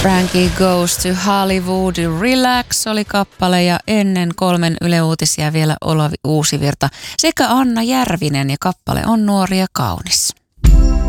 Frankie Goes to Hollywood, Relax oli kappale ja ennen 3 Yle Uutisia vielä Olavi Uusivirta sekä Anna Järvinen ja kappale on Nuori ja kaunis.